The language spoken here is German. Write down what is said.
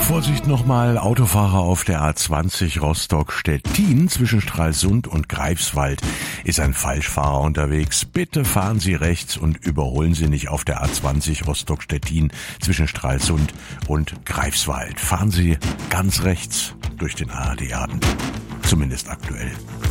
Vorsicht nochmal, Autofahrer auf der A20 Rostock-Stettin zwischen Stralsund und Greifswald ist ein Falschfahrer unterwegs. Bitte fahren Sie rechts und überholen Sie nicht auf der A20 Rostock-Stettin zwischen Stralsund und Greifswald. Fahren Sie ganz rechts durch den ARD-Abend, zumindest aktuell.